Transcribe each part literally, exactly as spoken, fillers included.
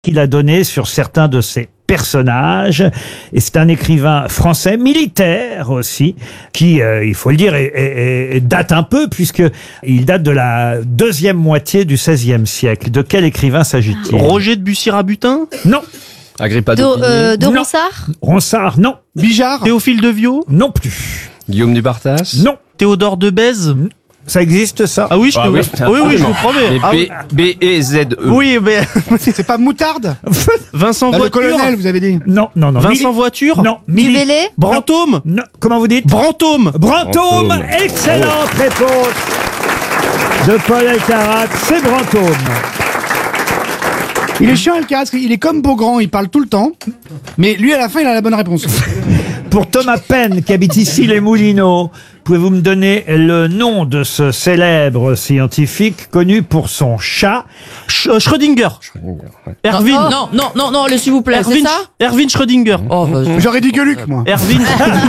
qu'il a donné sur certains de ses personnages. Et c'est un écrivain français, militaire aussi, qui, euh, il faut le dire, est, est, est, date un peu, puisqu'il date de la deuxième moitié du seizième siècle. De quel écrivain s'agit-il? Roger de Bussy-Rabutin? Non. Agrippa de, euh, de Ronsard? Ronsard, non. Bijard? Théophile de Viau? Non plus. Guillaume du Bartas? Non. Théodore de Bèze? Ça existe, ça? Ah oui, je Ah peux oui, oui, oui, je vous promets. Ah oui. B E Z E. Oui, mais C'est pas Moutarde? Vincent Bah, le Voiture? colonel, vous avez dit. Non, non, non. Vincent Mili- Voiture? Non. Mili- Duvellé? Brantôme? Non. Comment vous dites? Brantôme? Brantôme. Brantôme. Excellente réponse de Paul Elkarat. C'est Brantôme. Il est chiant, Elkarat, il est comme Beaugrand, il parle tout le temps. Mais lui, à la fin, il a la bonne réponse. Pour Thomas Penn, qui habite ici les Moulineaux, pouvez-vous me donner le nom de ce célèbre scientifique connu pour son chat? Sch- euh, Schrödinger? Erwin? Non, non, non, non, allez, s'il vous plaît, c'est Erwin, ça? Erwin Schrödinger. Oh, bah, J'aurais dit Gueuluc, moi. Erwin.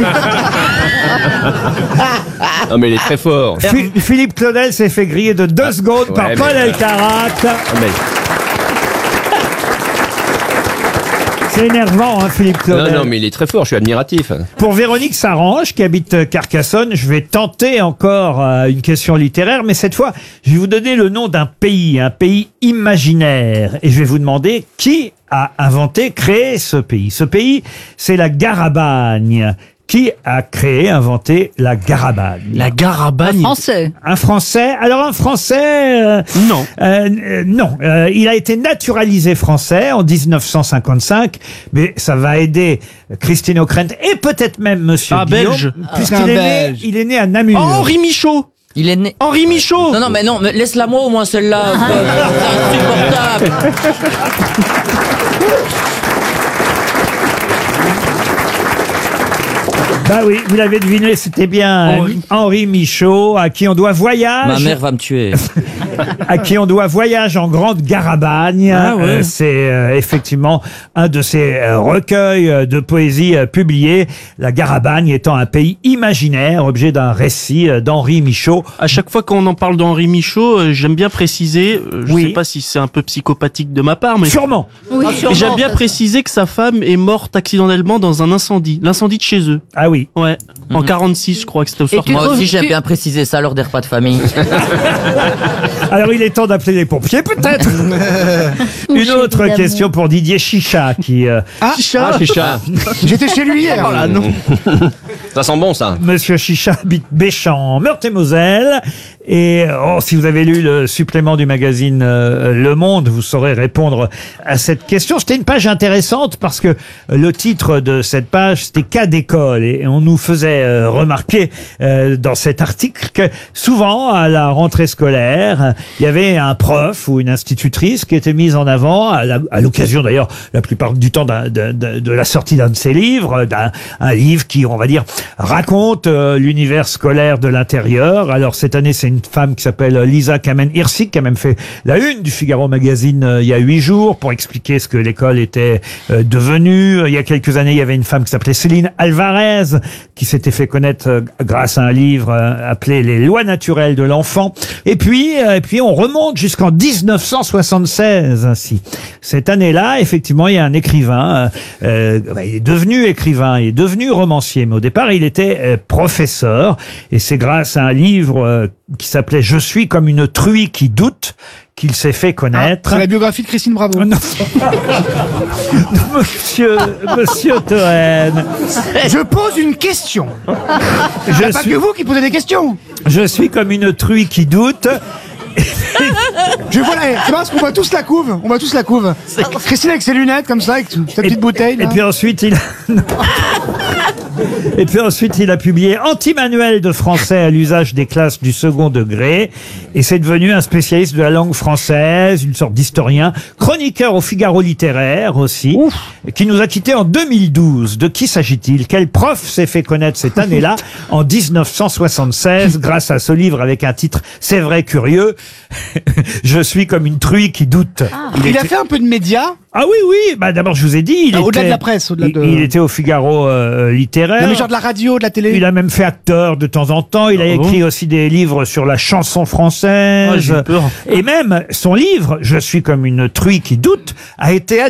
Non mais il est très fort. Phi- Philippe Claudel s'est fait griller de deux secondes ouais, par mais- Paul Elkarat. Ah, mais- C'est énervant, hein, Philippe Claudel. Non, non, mais il est très fort, je suis admiratif. Pour Véronique Sarange, qui habite Carcassonne, je vais tenter encore euh, une question littéraire, mais cette fois, je vais vous donner le nom d'un pays, un pays imaginaire. Et je vais vous demander qui a inventé, créé ce pays. Ce pays, c'est la Garabagne. Qui a créé, inventé la Garabagne? La Garabagne. Français. Un Français. Alors un Français. euh, Non. euh, euh, non. Euh, il a été naturalisé français en dix-neuf cent cinquante-cinq, mais ça va aider Christine O'Krent et peut-être même Monsieur Ah, Guillaume, belge. puisqu'il C'est un est né, Belge. il est né à Namur. Oh, Henri Michaud. il est né. Henri Michaud. Non, non, mais non, mais laisse-la moi au moins celle-là. C'est insupportable. Bah oui, vous l'avez deviné, c'était bien Henri. Henri Michaud, à qui on doit voyage. Ma mère va me tuer. à qui on doit Voyage en Grande Garabagne. Ah ouais. Euh, c'est euh, effectivement un de ces euh, recueils euh, de poésie euh, publiés. La Garabagne étant un pays imaginaire, objet d'un récit euh, d'Henri Michaud. À chaque fois qu'on en parle d'Henri Michaud, euh, j'aime bien préciser, euh, je Oui. sais pas si c'est un peu psychopathique de ma part, mais Sûrement. Oui. mais j'aime bien préciser que sa femme est morte accidentellement dans un incendie. L'incendie de chez eux. Ah oui. Ouais. En quarante-six, je crois que c'était au soir. tu- Moi aussi, tu- j'aime bien préciser ça lors des repas de famille. Alors il est temps d'appeler les pompiers, peut-être. Une autre Évidemment. question pour Didier Chicha, qui euh, Ah, Chicha. Chicha. j'étais chez lui hier. Ah non. Ça sent bon ça. Monsieur Chicha habite Béchamp, Meurthe-et-Moselle. Et oh, si vous avez lu le supplément du magazine euh, Le Monde, vous saurez répondre à cette question. C'était une page intéressante parce que le titre de cette page, c'était cas d'école. Et on nous faisait euh, remarquer euh, dans cet article que souvent, à la rentrée scolaire, il y avait un prof ou une institutrice qui était mise en avant, à la- à l'occasion d'ailleurs, la plupart du temps, d'un- de, de- de la sortie d'un de ses livres, d'un un livre qui, on va dire, raconte euh, l'univers scolaire de l'intérieur. Alors cette année, c'est une femme qui s'appelle Lisa Kamen-Hirsig, qui a même fait la une du Figaro Magazine euh, il y a huit jours pour expliquer ce que l'école était euh, devenue. Il y a quelques années, il y avait une femme qui s'appelait Céline Alvarez, qui s'était fait connaître euh, grâce à un livre euh, appelé Les lois naturelles de l'enfant. Et puis, euh, et puis on remonte jusqu'en dix-neuf cent soixante-seize ainsi. Cette année-là, effectivement, il y a un écrivain, euh, euh, bah, il est devenu écrivain, il est devenu romancier, mais au départ, il était euh, professeur, et c'est grâce à un livre euh, qui s'appelait « Je suis comme une truie qui doute » qu'il s'est fait connaître. C'est la biographie de Christine Bravo. Oh non. Monsieur, Monsieur Toen, Je pose une question. je C'est pas suis, que vous qui posez des questions. je suis comme une truie qui doute. Je vois la... C'est parce qu'on voit tous la couve. On voit tous la couve. Christine avec ses lunettes comme ça, avec sa petite bouteille. Et là. puis ensuite, il a... Et puis ensuite, il a publié Anti-manuel de français à l'usage des classes du second degré. Et c'est devenu un spécialiste de la langue française, une sorte d'historien, chroniqueur au Figaro littéraire aussi, qui nous a quittés en deux mille douze. De qui s'agit-il? Quel prof s'est fait connaître cette année-là, en dix-neuf cent soixante-seize, grâce à ce livre avec un titre, c'est vrai, curieux, Je suis comme une truie qui doute. Il, il a fait un peu de médias. Ah oui, oui. Bah d'abord, je vous ai dit, il Ah, était au-delà de la presse, au-delà il, de- il était au Figaro euh, littéraire. Non, mais genre de la radio, de la télé. Il a même fait acteur de temps en temps. Il a Ah bon écrit aussi des livres sur la chanson française. Ah, j'ai eu peur. Et même son livre, Je suis comme une truie qui doute, a été